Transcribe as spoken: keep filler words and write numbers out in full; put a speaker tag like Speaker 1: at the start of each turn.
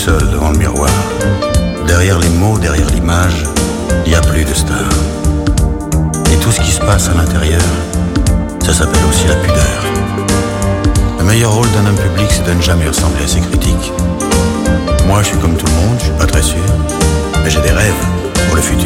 Speaker 1: seul devant le miroir. Derrière les mots, derrière l'image, il n'y a plus de star. Et tout ce qui se passe à l'intérieur, ça s'appelle aussi la pudeur. Le meilleur rôle d'un homme public, c'est de ne jamais ressembler à ses critiques. Moi, je suis comme tout le monde, je suis pas très sûr, mais j'ai des rêves pour le futur.